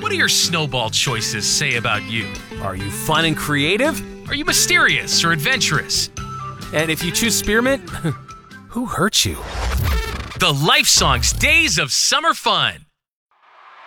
What do your snowball choices say about you? Are you fun and creative? Are you mysterious or adventurous? And if you choose spearmint, who hurt you? The Life Songs Days of Summer Fun.